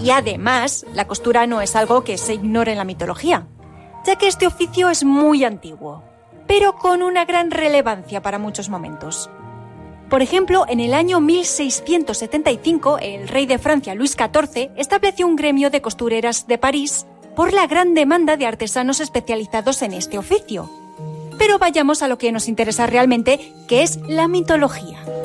Y además, la costura no es algo que se ignore en la mitología, ya que este oficio es muy antiguo, pero con una gran relevancia para muchos momentos. Por ejemplo, en el año 1675, el rey de Francia, Luis XIV, estableció un gremio de costureras de París por la gran demanda de artesanos especializados en este oficio. Pero vayamos a lo que nos interesa realmente, que es la mitología.